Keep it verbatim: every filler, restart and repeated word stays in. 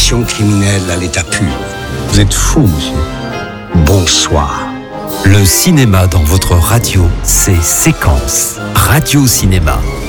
répression criminelle à l'état pur. Vous êtes fou, monsieur. Bonsoir. Le cinéma dans votre radio, c'est Séquence. Radio Cinéma.